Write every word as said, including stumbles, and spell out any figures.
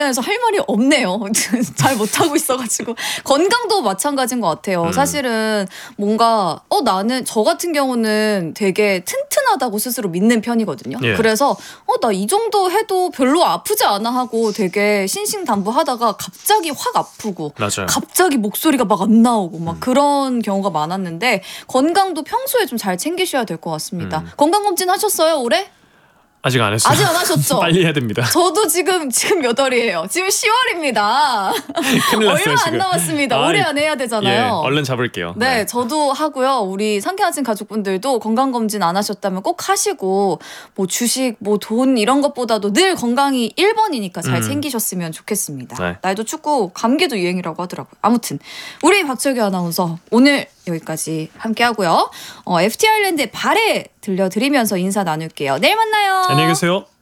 에서 할 말이 없네요. 잘 못하고 있어가지고 건강도 마찬가지인 것 같아요. 음. 사실은 뭔가 어 나는 저 같은 경우는 되게 튼튼하다고 스스로 믿는 편이거든요. 예. 그래서 어 나 이 정도 해도 별로 아프지 않아 하고 되게 신신당부하다가 갑자기 확 아프고 맞아요. 갑자기 목소리가 막 안 나오고 막 음. 그런 경우가 많았는데 건강도 평소에 좀 잘 챙기셔야 될 것 같습니다. 음. 건강검진 하셨어요 올해? 아직 안 했어요. 아직 안 하셨죠? 빨리 해야 됩니다. 저도 지금 지금 몇 월이에요? 지금 시월입니다. 큰일 났어요, 얼마 지금. 안 남았습니다. 아, 올해 안에 해야 되잖아요. 예, 얼른 잡을게요. 네, 네. 저도 하고요. 우리 상쾌하신 가족분들도 건강검진 안 하셨다면 꼭 하시고 뭐 주식, 뭐 돈 이런 것보다도 늘 건강이 일 번이니까 잘 음. 챙기셨으면 좋겠습니다. 네. 날도 춥고 감기도 유행이라고 하더라고요. 아무튼 우리 박철규 아나운서 오늘 여기까지 함께 하고요. 어, 에프티 아일랜드의 발에 들려드리면서 인사 나눌게요. 내일 만나요. 안녕히 계세요.